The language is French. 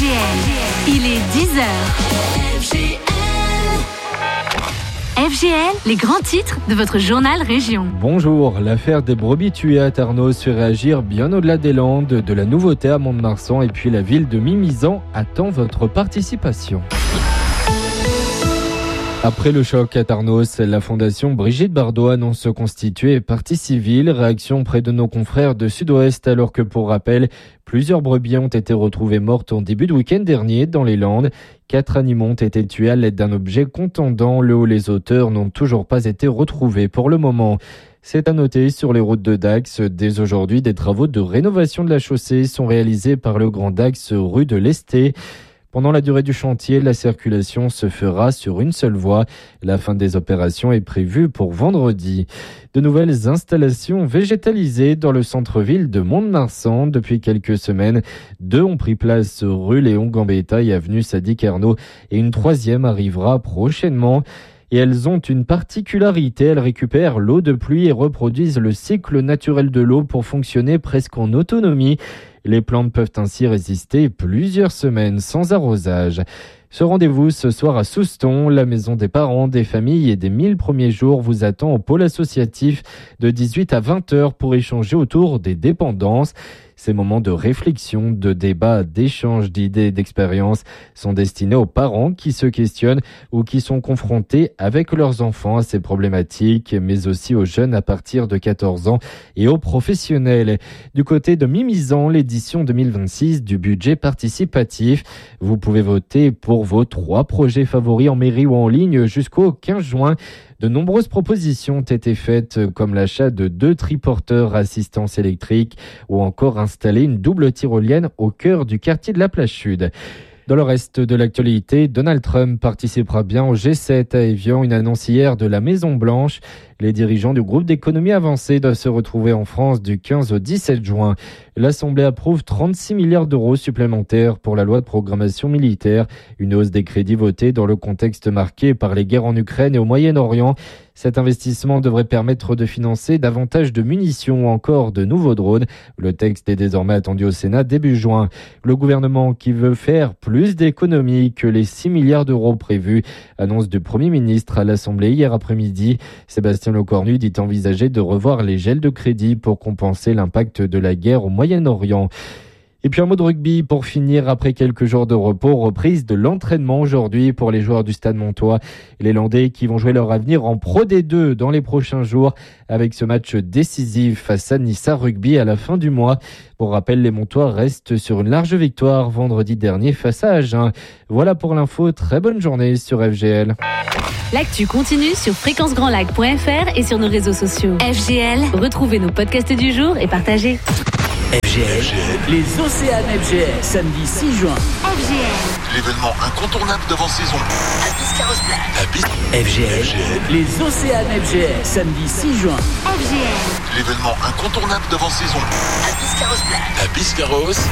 Il est 10h. FGL, les grands titres de votre journal Région. Bonjour, l'affaire des brebis tuées à Tarnos fait réagir bien au-delà des Landes, de la nouveauté à Mont-de-Marsan et puis la ville de Mimizan attend votre participation. Après le choc à Tarnos, la fondation Brigitte Bardot annonce se constituer partie civile. Réaction près de nos confrères de Sud-Ouest, alors que pour rappel, plusieurs brebis ont été retrouvées mortes en début de week-end dernier dans les Landes. 4 animaux ont été tués à l'aide d'un objet contondant. Les auteurs n'ont toujours pas été retrouvés pour le moment. C'est à noter, sur les routes de Dax, dès aujourd'hui, des travaux de rénovation de la chaussée sont réalisés par le Grand Dax rue de l'Esté. Pendant la durée du chantier, la circulation se fera sur une seule voie. La fin des opérations est prévue pour vendredi. De nouvelles installations végétalisées dans le centre-ville de Mont-de-Marsan. Depuis quelques semaines, 2 ont pris place rue Léon Gambetta et avenue Sadi Carnot et une 3e arrivera prochainement. Et elles ont une particularité, elles récupèrent l'eau de pluie et reproduisent le cycle naturel de l'eau pour fonctionner presque en autonomie. Les plantes peuvent ainsi résister plusieurs semaines sans arrosage. Ce rendez-vous ce soir à Souston, la maison des parents, des familles et des 1000 premiers jours vous attend au pôle associatif de 18 à 20 heures pour échanger autour des dépendances. Ces moments de réflexion, de débat, d'échange d'idées et d'expériences sont destinés aux parents qui se questionnent ou qui sont confrontés avec leurs enfants à ces problématiques, mais aussi aux jeunes à partir de 14 ans et aux professionnels. Du côté de Mimizan, l'édition 2026 du budget participatif. Vous pouvez voter pour vos 3 projets favoris en mairie ou en ligne jusqu'au 15 juin. De nombreuses propositions ont été faites, comme l'achat de 2 triporteurs à assistance électrique ou encore installer une double tyrolienne au cœur du quartier de la Place Sud. Dans le reste de l'actualité, Donald Trump participera bien au G7 à Évian, une annonce hier de la Maison-Blanche. Les dirigeants du groupe d'économie avancée doivent se retrouver en France du 15 au 17 juin. L'Assemblée approuve 36 milliards d'euros supplémentaires pour la loi de programmation militaire, une hausse des crédits votés dans le contexte marqué par les guerres en Ukraine et au Moyen-Orient. Cet investissement devrait permettre de financer davantage de munitions ou encore de nouveaux drones. Le texte est désormais attendu au Sénat début juin. Le gouvernement, qui veut faire plus d'économies que les 6 milliards d'euros prévus, annonce du Premier ministre à l'Assemblée hier après-midi. Sébastien Lecornu dit envisager de revoir les gels de crédit pour compenser l'impact de la guerre au Moyen-Orient. Et puis un mot de rugby pour finir. Après quelques jours de repos, reprise de l'entraînement aujourd'hui pour les joueurs du Stade Montois. Les Landais qui vont jouer leur avenir en Pro D2 dans les prochains jours avec ce match décisif face à Nissa Rugby à la fin du mois. Pour rappel, les Montois restent sur une large victoire vendredi dernier face à Agen. Voilà pour l'info, très bonne journée sur FGL. L'actu continue sur fréquencegrandlac.fr et sur nos réseaux sociaux. FGL, retrouvez nos podcasts du jour et partagez. FGL, les Océanes FGL, samedi 6 juin. FGL, L'événement incontournable d'avant-saison. À Biscarrosse-Plage. FGL, les Océanes FGL, samedi 6 juin. FGL, L'événement incontournable d'avant-saison. À Biscarrosse-Plage. À Biscarrosse.